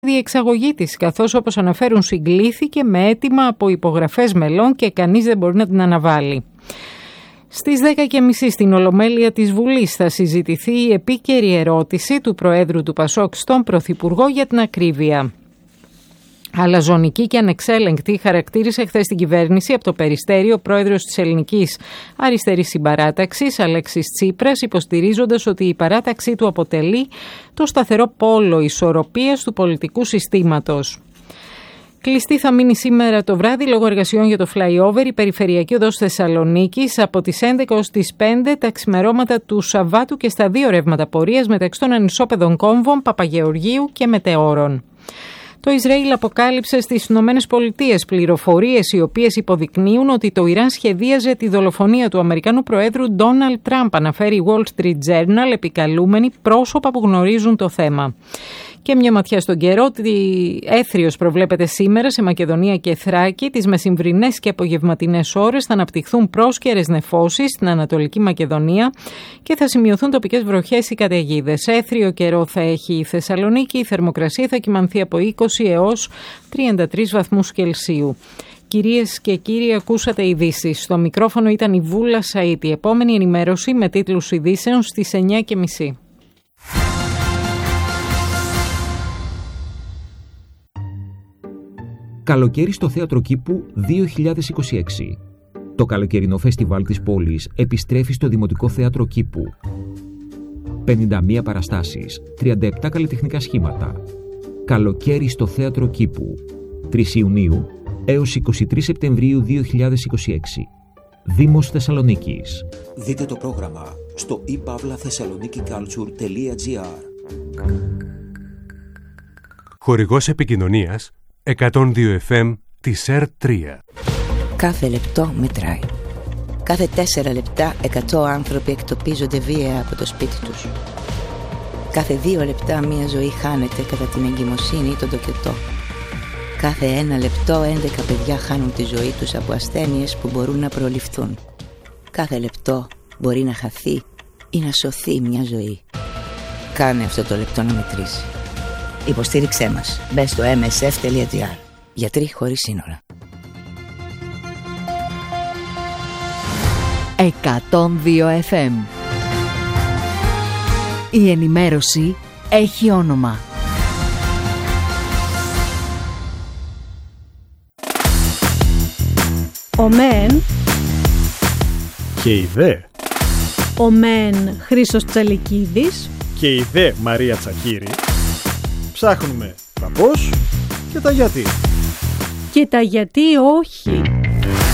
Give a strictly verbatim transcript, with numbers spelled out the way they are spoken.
διεξαγωγή της, καθώς όπως αναφέρουν συγκλήθηκε με αίτημα από υπογραφές μελών και κανείς δεν μπορεί να την αναβάλει. Στις δέκα και μισή στην Ολομέλεια της Βουλής θα συζητηθεί η επίκαιρη ερώτηση του Προέδρου του Πασόκ στον Πρωθυπουργό για την ακρίβεια. Αλαζονική και ανεξέλεγκτη χαρακτήρισε χθες την κυβέρνηση από το Περιστέρι ο πρόεδρος της Ελληνικής Αριστερής Συμπαράταξης, Αλέξης Τσίπρας, υποστηρίζοντας ότι η παράταξή του αποτελεί το σταθερό πόλο ισορροπίας του πολιτικού συστήματος. Κλειστή θα μείνει σήμερα το βράδυ λόγω εργασιών για το flyover η περιφερειακή οδός Θεσσαλονίκης από τις έντεκα ως τις πέντε τα ξημερώματα του Σαββάτου και στα δύο ρεύματα πορείας μεταξύ των ανισόπεδων κόμβων Παπαγεωργίου και Μετεώρων. Το Ισραήλ αποκάλυψε στις Ηνωμένες Πολιτείες πληροφορίες οι οποίες υποδεικνύουν ότι το Ιράν σχεδίαζε τη δολοφονία του Αμερικανού Προέδρου Ντόναλντ Τραμπ, αναφέρει η Wall Street Journal, επικαλούμενοι πρόσωπα που γνωρίζουν το θέμα. Και μια ματιά στον καιρό, έθριος προβλέπεται σήμερα σε Μακεδονία και Θράκη. Τις μεσημβρινές και απογευματινές ώρες θα αναπτυχθούν πρόσκαιρες νεφώσεις στην Ανατολική Μακεδονία και θα σημειωθούν τοπικές βροχές ή καταιγίδες. Έθριο καιρό θα έχει η Θεσσαλονίκη, η θερμοκρασία θα κυμανθεί από είκοσι έως τριάντα τρεις βαθμούς Κελσίου. Κυρίες και κύριοι, ακούσατε ειδήσεις. Στο μικρόφωνο ήταν η Βούλα Σαΐτη. Η επόμενη ενημέρωση με τίτλους ειδήσεων στις εννιά και μισή. Καλοκαίρι στο Θέατρο Κήπου δύο χιλιάδες είκοσι έξι. Το καλοκαιρινό φεστιβάλ της πόλης επιστρέφει στο Δημοτικό Θέατρο Κήπου. πενήντα μία παραστάσεις, τριάντα επτά καλλιτεχνικά σχήματα. Καλοκαίρι στο Θέατρο Κήπου. τρεις Ιουνίου έως είκοσι τρεις Σεπτεμβρίου δύο χιλιάδες είκοσι έξι. Δήμος Θεσσαλονίκης. Δείτε το πρόγραμμα στο i pavla thessaloniki culture τελεία gr. Χορηγός επικοινωνίας εκατόν δύο εφ εμ της ΕΡ τρία. Κάθε λεπτό μετράει. Κάθε τέσσερα λεπτά εκατό άνθρωποι εκτοπίζονται βία από το σπίτι τους. Κάθε δύο λεπτά μία ζωή χάνεται κατά την εγκυμοσύνη ή τον τοκετό. Κάθε ένα λεπτό έντεκα παιδιά χάνουν τη ζωή τους από ασθένειες που μπορούν να προληφθούν. Κάθε λεπτό μπορεί να χαθεί ή να σωθεί μια ζωή. Κάνε αυτό το λεπτό να μετρήσει. Υποστήριξέ μας. Μπες στο εμ ες εφ τελεία τζι άρ. Γιατροί χωρίς σύνορα. εκατόν δύο εφ εμ. Η ενημέρωση έχει όνομα. Ο μεν και η δε. Ο μεν Χρήστος Τσαλικίδης και η δε Μαρία Τσακύρη. Ψάχνουμε τα πώς και τα γιατί. Και τα γιατί όχι.